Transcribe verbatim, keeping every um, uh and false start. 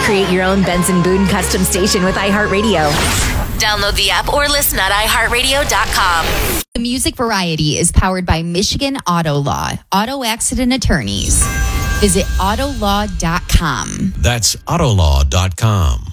Create your own Benson Boone custom station with iHeartRadio. Download the app or listen at i heart radio dot com. The Music Variety is powered by Michigan Auto Law, auto accident attorneys. Visit auto law dot com. That's auto law dot com.